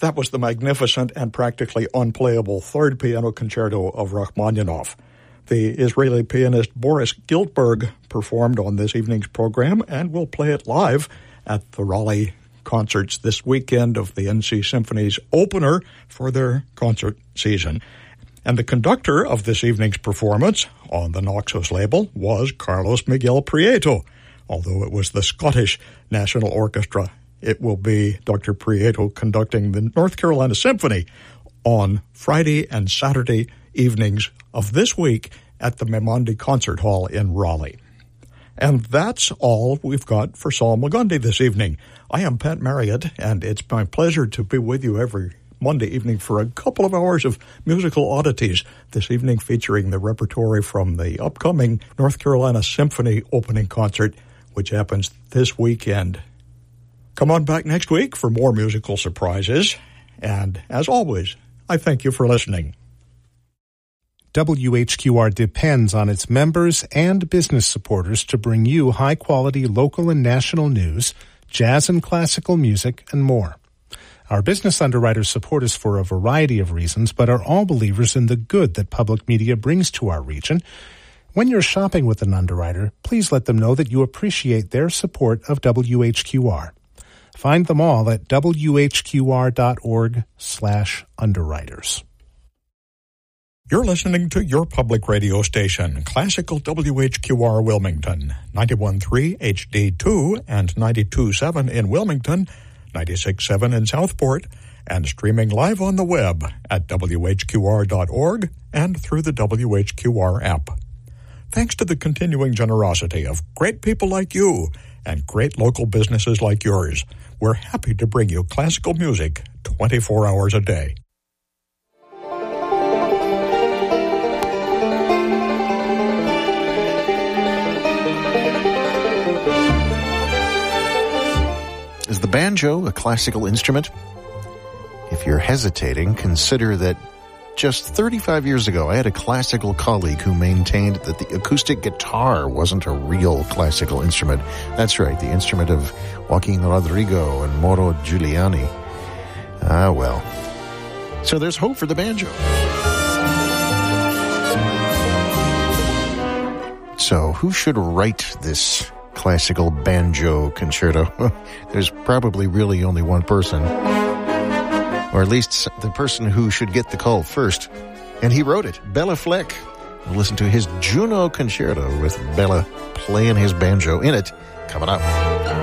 That was the magnificent and practically unplayable third piano concerto of Rachmaninoff. The Israeli pianist Boris Giltberg performed on this evening's program, and will play it live at the Raleigh concerts this weekend of the NC Symphony's opener for their concert season. And the conductor of this evening's performance on the Naxos label was Carlos Miguel Prieto. Although it was the Scottish National Orchestra, it will be Dr. Prieto conducting the North Carolina Symphony on Friday and Saturday evenings of this week at the Maimonides Concert Hall in Raleigh. And that's all we've got for Saul Magundy this evening. I am Pat Marriott, and it's my pleasure to be with you every Monday evening for a couple of hours of musical oddities, this evening featuring the repertory from the upcoming North Carolina Symphony opening concert, which happens this weekend. Come on back next week for more musical surprises, and as always, I thank you for listening. WHQR depends on its members and business supporters to bring you high-quality local and national news, jazz and classical music, and more. Our business underwriters support us for a variety of reasons, but are all believers in the good that public media brings to our region. When you're shopping with an underwriter, please let them know that you appreciate their support of WHQR. Find them all at whqr.org/underwriters. You're listening to your public radio station, Classical WHQR Wilmington, 91.3 HD2 and 92.7 in Wilmington, 96.7 in Southport, and streaming live on the web at whqr.org and through the WHQR app. Thanks to the continuing generosity of great people like you and great local businesses like yours, we're happy to bring you classical music 24 hours a day. Is the banjo a classical instrument? If you're hesitating, consider that just 35 years ago, I had a classical colleague who maintained that the acoustic guitar wasn't a real classical instrument. That's right, the instrument of Joaquin Rodrigo and Mauro Giuliani. Ah, well. So there's hope for the banjo. So who should write this classical banjo concerto? There's probably really only one person, or at least the person who should get the call first, and he wrote it, Bela Fleck. We'll listen to his Juno Concerto with Bela playing his banjo in it, coming up.